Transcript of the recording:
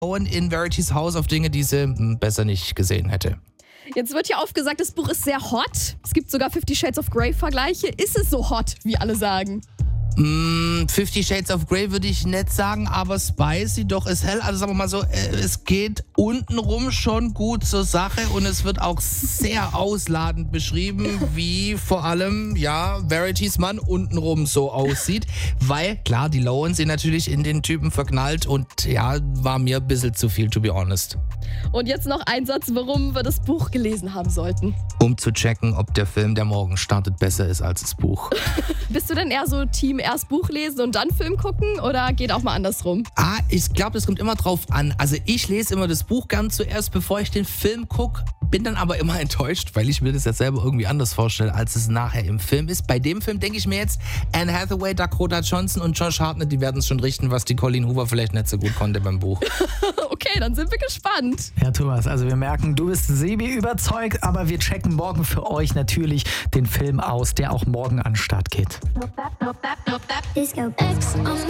in Verity's Haus auf Dinge, die sie besser nicht gesehen hätte. Jetzt wird hier aufgesagt, das Buch ist sehr hot. Es gibt sogar 50 Shades of Grey Vergleiche. Ist es so hot, wie alle sagen? 50 Shades of Grey würde ich nicht sagen, aber spicy, doch ist hell. Also sagen wir mal so, es geht untenrum schon gut zur Sache und es wird auch sehr ausladend beschrieben, wie vor allem, Verity's Mann untenrum so aussieht. Weil, klar, die Lowen sind natürlich in den Typen verknallt und war mir ein bisschen zu viel, to be honest. Und jetzt noch ein Satz, warum wir das Buch gelesen haben sollten. Um zu checken, ob der Film, der morgen startet, besser ist als das Buch. Bist du denn eher so Team erst Buch lesen und dann Film gucken oder geht auch mal andersrum? Ich glaube, das kommt immer drauf an. Also ich lese immer das Buch gern zuerst, bevor ich den Film gucke, bin dann aber immer enttäuscht, weil ich mir das jetzt selber irgendwie anders vorstelle, als es nachher im Film ist. Bei dem Film denke ich mir jetzt, Anne Hathaway, Dakota Johnson und Josh Hartnett, die werden es schon richten, was die Colleen Hoover vielleicht nicht so gut konnte beim Buch. Okay, dann sind wir gespannt. Ja, Thomas, also wir merken, du bist Sebi überzeugt, aber wir checken morgen für euch natürlich den Film aus, der auch morgen an den Start geht. Disco X on